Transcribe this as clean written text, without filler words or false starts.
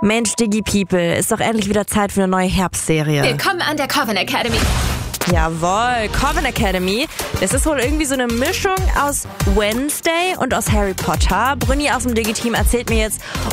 Mensch, Diggy People, ist doch endlich wieder Zeit für eine neue Herbstserie. Willkommen an der Coven Academy. Jawohl, Coven Academy. Das ist wohl irgendwie so eine Mischung aus Wednesday und aus Harry Potter. Brünni aus dem Digi-Team erzählt mir jetzt,